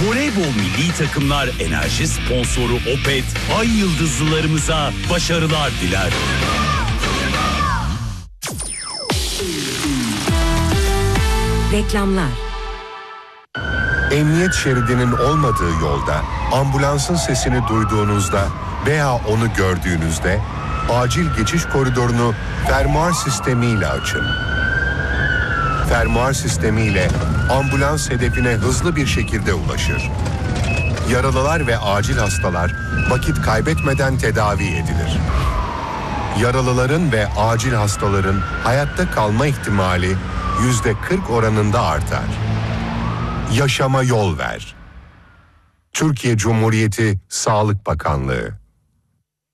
Voleybol milli takımlar enerji sponsoru Opet, ay yıldızlılarımıza başarılar diler. Reklamlar. Emniyet şeridinin olmadığı yolda ambulansın sesini duyduğunuzda veya onu gördüğünüzde acil geçiş koridorunu fermuar sistemiyle açın. Fermuar sistemiyle ambulans hedefine hızlı bir şekilde ulaşır. Yaralılar ve acil hastalar vakit kaybetmeden tedavi edilir. Yaralıların ve acil hastaların hayatta kalma ihtimali %40 oranında artar. Yaşama yol ver. Türkiye Cumhuriyeti Sağlık Bakanlığı.